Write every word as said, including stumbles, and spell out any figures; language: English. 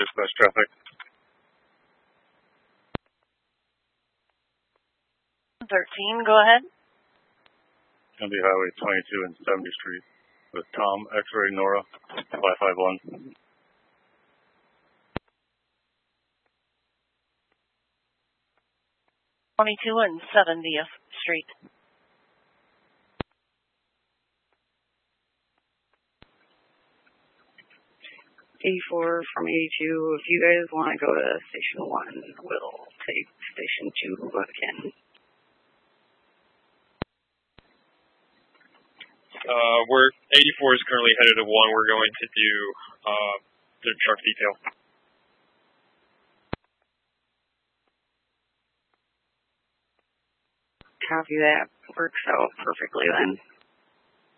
dispatch traffic. thirteen, go ahead. It's going to be Highway twenty-two and seventieth Street with Tom, X-Ray, Nora, five five one. twenty-two and seventieth Street. eighty-four from eighty-two. If you guys want to go to Station one, we'll take Station two again. Uh, we're eighty-four is currently headed to one. We're going to do uh, the truck detail. Copy that. Works out perfectly then.